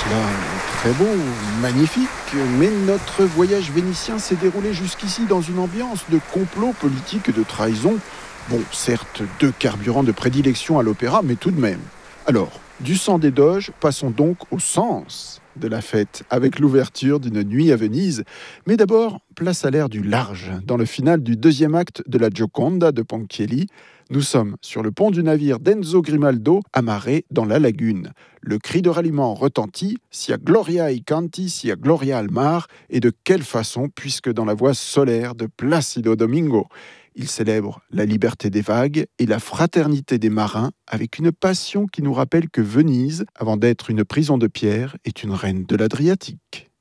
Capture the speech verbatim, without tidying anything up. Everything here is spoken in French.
cela est très beau, magnifique, mais notre voyage vénitien s'est déroulé jusqu'ici dans une ambiance de complot politique et de trahison. Bon, certes, deux carburants de prédilection à l'opéra, mais tout de même. Alors, du sang des doges, passons donc au sens de la fête, avec l'ouverture d'une nuit à Venise. Mais d'abord, place à l'air du large, dans le final du deuxième acte de la Gioconda de Ponchielli. Nous sommes sur le pont du navire d'Enzo Grimaldo, amarré dans la lagune. Le cri de ralliement retentit, sia gloria ai canti, sia gloria al mar, et de quelle façon, puisque dans la voix solaire de Placido Domingo. Il célèbre la liberté des vagues et la fraternité des marins avec une passion qui nous rappelle que Venise, avant d'être une prison de pierre, est une reine de l'Adriatique.